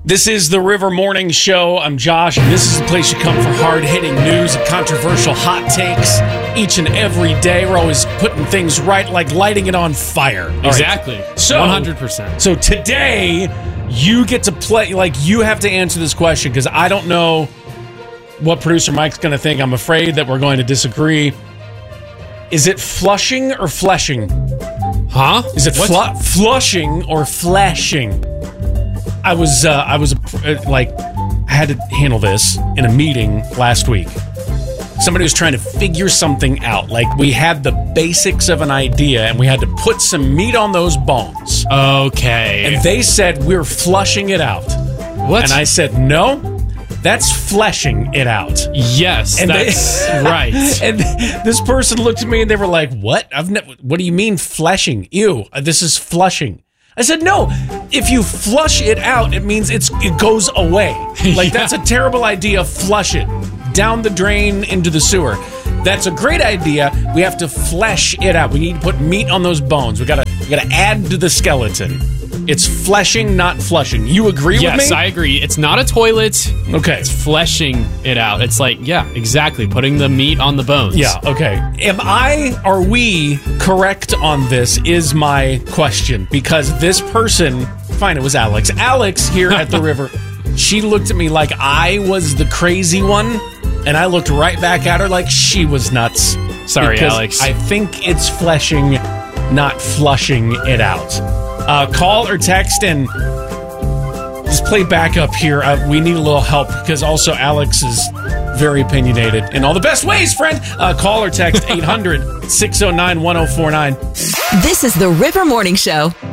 This is the River Morning Show. I'm Josh, and this is the place you come for hard-hitting news and controversial hot takes each and every day. We're always putting things right, like lighting it on fire. Exactly. So, 100%. So today, you get to play, you have to answer this question, because I don't know what producer Mike's going to think. I'm afraid that we're going to disagree. Is it flushing or fleshing? Huh? Is it flushing or flashing? I had to handle this in a meeting last week. Somebody was trying to figure something out. We had the basics of an idea, and we had to put some meat on those bones. Okay. And they said, we're flushing it out. What? And I said, no, that's fleshing it out. Yes, And that's right. And this person looked at me, and they were like, what? What do you mean fleshing? Ew, this is flushing. I said, no, if you flush it out, it means it goes away. That's a terrible idea. Flush it down the drain into the sewer. That's a great idea. We have to flesh it out. We need to put meat on those bones. We gotta add to the skeleton. It's fleshing, not flushing. You agree with me? Yes, I agree. It's not a toilet. Okay. It's fleshing it out. It's exactly. Putting the meat on the bones. Yeah, okay. Are we correct on this is my question. Because this person, fine, it was Alex. Alex here at the river, she looked at me like I was the crazy one. And I looked right back at her like she was nuts. Sorry, Because Alex. I think it's fleshing, not flushing it out. Call or text and just play backup here. We need a little help because also Alex is very opinionated in all the best ways, friend. Call or text 800-609-1049. This is the River Morning Show.